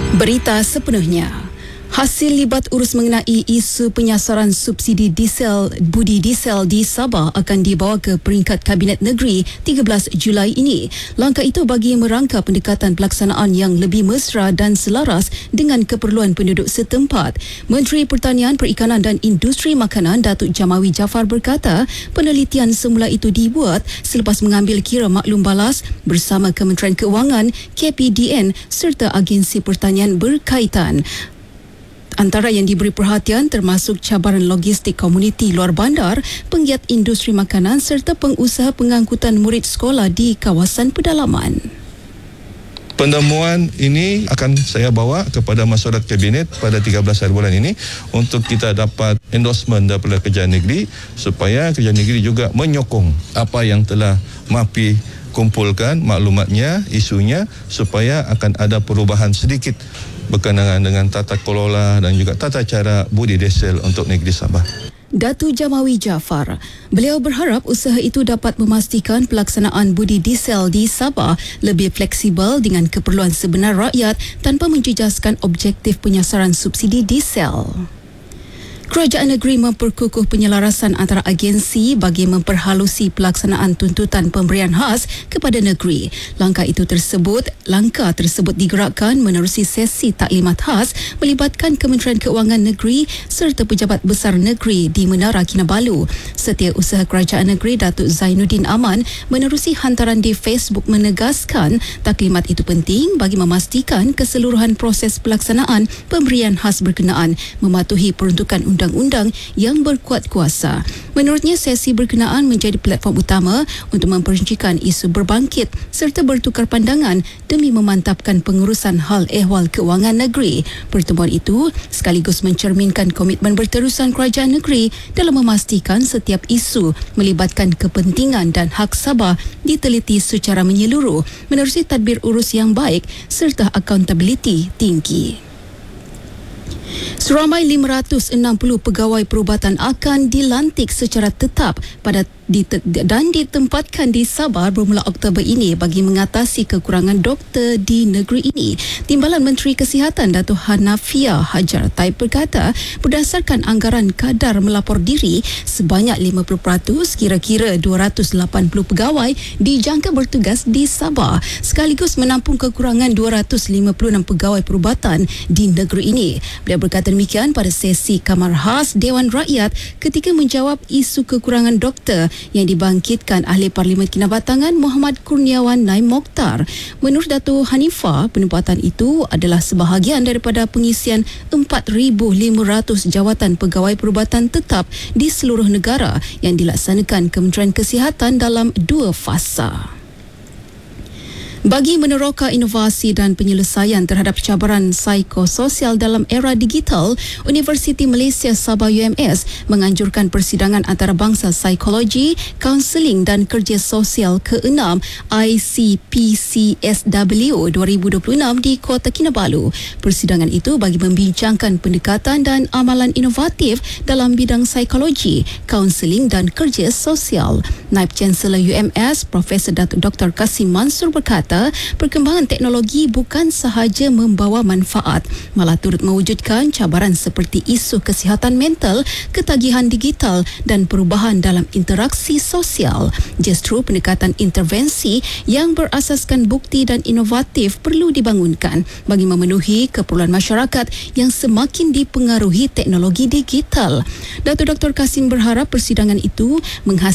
Berita sepenuhnya. Hasil libat urus mengenai isu penyasaran subsidi diesel budi diesel di Sabah akan dibawa ke peringkat Kabinet Negeri 13 Julai ini. Langkah itu bagi merangka pendekatan pelaksanaan yang lebih mesra dan selaras dengan keperluan penduduk setempat. Menteri Pertanian, Perikanan dan Industri Makanan Datuk Jamawi Jaafar berkata, penelitian semula itu dibuat selepas mengambil kira maklum balas bersama Kementerian Keuangan, KPDN serta agensi pertanian berkaitan. Antara yang diberi perhatian termasuk cabaran logistik komuniti luar bandar, penggiat industri makanan serta pengusaha pengangkutan murid sekolah di kawasan pedalaman. Pendemuan ini akan saya bawa kepada masyarakat kabinet pada 13 hari bulan ini untuk kita dapat endorsement daripada kerajaan negeri supaya kerajaan negeri juga menyokong apa yang telah MAPI kumpulkan maklumatnya, isunya supaya akan ada perubahan sedikit berkenaan dengan tata kelola dan juga tata cara budi diesel untuk negeri Sabah. Datuk Jamawi Jaafar, beliau berharap usaha itu dapat memastikan pelaksanaan budi diesel di Sabah lebih fleksibel dengan keperluan sebenar rakyat tanpa menjejaskan objektif penyasaran subsidi diesel. Kerajaan negeri memperkukuh penyelarasan antara agensi bagi memperhalusi pelaksanaan tuntutan pemberian khas kepada negeri. Langkah tersebut digerakkan menerusi sesi taklimat khas melibatkan Kementerian Keuangan Negeri serta pejabat besar negeri di Menara Kinabalu. Setiausaha Kerajaan Negeri Datuk Zainuddin Aman menerusi hantaran di Facebook menegaskan taklimat itu penting bagi memastikan keseluruhan proses pelaksanaan pemberian khas berkenaan mematuhi peruntukan undang-undang yang berkuat kuasa. Menurutnya, sesi berkenaan menjadi platform utama untuk memperincikan isu berbangkit serta bertukar pandangan demi memantapkan pengurusan hal ehwal keuangan negeri. Pertemuan itu sekaligus mencerminkan komitmen berterusan kerajaan negeri dalam memastikan setiap isu melibatkan kepentingan dan hak Sabah diteliti secara menyeluruh menerusi tadbir urus yang baik serta accountability tinggi. Seramai 560 pegawai perubatan akan dilantik secara tetap dan ditempatkan di Sabah bermula Oktober ini bagi mengatasi kekurangan doktor di negeri ini. Timbalan Menteri Kesihatan Datuk Hanafiah Hajar Taib berkata, berdasarkan anggaran kadar melapor diri, sebanyak 50% kira-kira 280 pegawai dijangka bertugas di Sabah sekaligus menampung kekurangan 256 pegawai perubatan di negeri ini. Beliau berkata demikian pada sesi Kamar Khas Dewan Rakyat ketika menjawab isu kekurangan doktor yang dibangkitkan Ahli Parlimen Kinabatangan Muhammad Kurniawan Naim Mokhtar. Menurut Datuk Hanifah, penempatan itu adalah sebahagian daripada pengisian 4,500 jawatan pegawai perubatan tetap di seluruh negara yang dilaksanakan Kementerian Kesihatan dalam 2 fasa. Bagi meneroka inovasi dan penyelesaian terhadap cabaran psikososial dalam era digital, Universiti Malaysia Sabah UMS menganjurkan persidangan antarabangsa psikologi, kaunseling dan kerja sosial ke-6 ICPCSW 2026 di Kota Kinabalu. Persidangan itu bagi membincangkan pendekatan dan amalan inovatif dalam bidang psikologi, kaunseling dan kerja sosial. Naib Chancellor UMS Profesor Datuk Dr. Kasim Mansur berkata, perkembangan teknologi bukan sahaja membawa manfaat, malah turut mewujudkan cabaran seperti isu kesihatan mental, ketagihan digital dan perubahan dalam interaksi sosial. Justru pendekatan intervensi yang berasaskan bukti dan inovatif perlu dibangunkan bagi memenuhi keperluan masyarakat yang semakin dipengaruhi teknologi digital. Datuk Dr. Kasim berharap persidangan itu menghasilkan